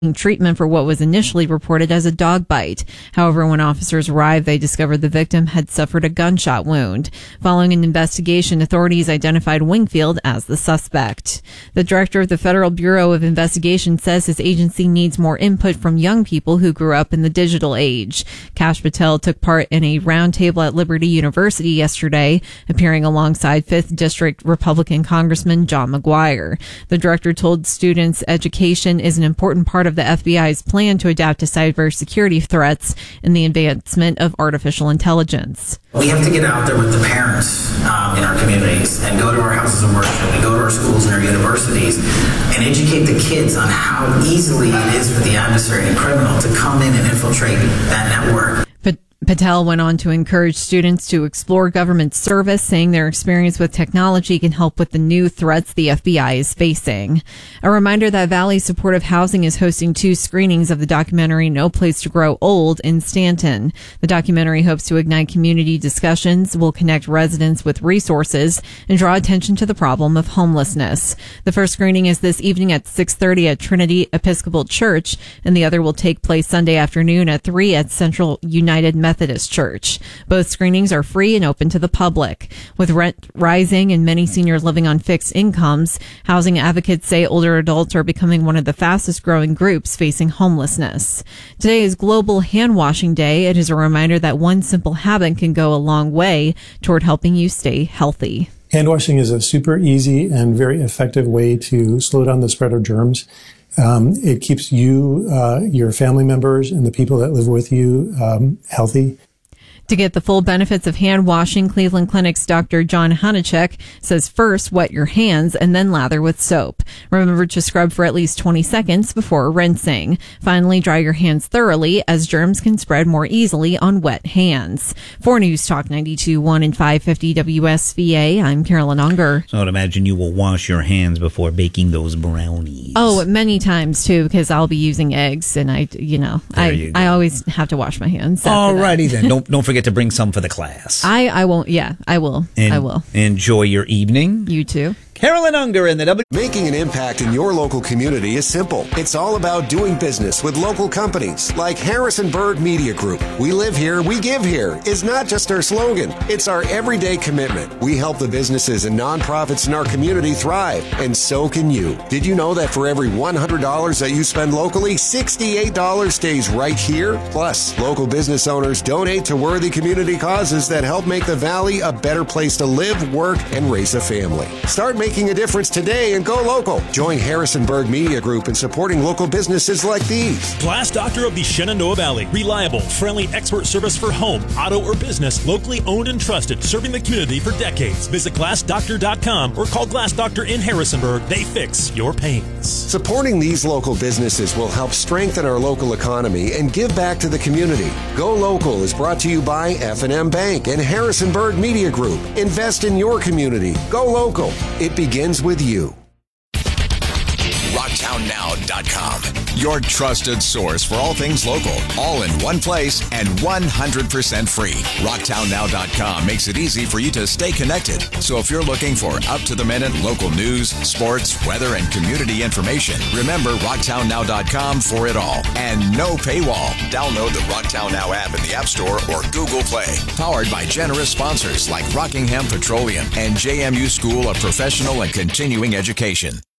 treatment for what was initially reported as a dog bite. However, when officers arrived, they discovered the victim had suffered a gunshot wound. Following an investigation, authorities identified Wingfield as the suspect. The director of the Federal Bureau of Investigation says his agency needs more input from young people who grew up in the digital age. Kash Patel took part in a roundtable at Liberty University yesterday, appearing alongside 5th District Republican Congressman John McGuire. The director told students education is an important part of the FBI's plan to adapt to cybersecurity threats and the advancement of artificial intelligence. We have to get out there with the parents in our communities and go to our houses of worship and go to our schools and our universities and educate the kids on how easily it is for the adversary and criminal to come in and infiltrate that network. Patel went on to encourage students to explore government service, saying their experience with technology can help with the new threats the FBI is facing. A reminder that Valley Supportive Housing is hosting 2 screenings of the documentary No Place to Grow Old in Stanton. The documentary hopes to ignite community discussions, will connect residents with resources, and draw attention to the problem of homelessness. The first screening is this evening at 6:30 at Trinity Episcopal Church, and the other will take place Sunday afternoon at 3 at Central United Methodist Church. Both screenings are free and open to the public. With rent rising and many seniors living on fixed incomes, housing advocates say older adults are becoming one of the fastest growing groups facing homelessness. Today is Global Hand Washing Day. It is a reminder that one simple habit can go a long way toward helping you stay healthy. Hand washing is a super easy and very effective way to slow down the spread of germs. It keeps you, your family members, and the people that live with you healthy. To get the full benefits of hand washing, Cleveland Clinic's Dr. John Hanachek says first wet your hands and then lather with soap. Remember to scrub for at least 20 seconds before rinsing. Finally, dry your hands thoroughly as germs can spread more easily on wet hands. For News Talk 92.1 and 550 WSVA, I'm Carolyn Unger. So I would imagine you will wash your hands before baking those brownies. Oh, many times too, because I'll be using eggs and I always have to wash my hands. Alrighty then. Don't forget to bring some for the class. I won't. Yeah, I will. I will. Enjoy your evening. You too. Carolyn Unger in the W. Making an impact in your local community is simple. It's all about doing business with local companies like Harrisonburg Media Group. We live here, we give here is not just our slogan. It's our everyday commitment. We help the businesses and nonprofits in our community thrive, and so can you. Did you know that for every $100 that you spend locally, $68 stays right here? Plus, local business owners donate to worthy community causes that help make the Valley a better place to live, work, and raise a family. Start making a difference today and go local. Join Harrisonburg Media Group in supporting local businesses like these. Glass Doctor of the Shenandoah Valley. Reliable, friendly expert service for home, auto, or business. Locally owned and trusted. Serving the community for decades. Visit glassdoctor.com or call Glass Doctor in Harrisonburg. They fix your pains. Supporting these local businesses will help strengthen our local economy and give back to the community. Go Local is brought to you by F&M Bank and Harrisonburg Media Group. Invest in your community. Go local. It begins with you. RocktownNow.com. Your trusted source for all things local, all in one place and 100% free. RocktownNow.com makes it easy for you to stay connected. So if you're looking for up-to-the-minute local news, sports, weather, and community information, remember RocktownNow.com for it all. And no paywall. Download the Rocktown Now app in the App Store or Google Play. Powered by generous sponsors like Rockingham Petroleum and JMU School of Professional and Continuing Education.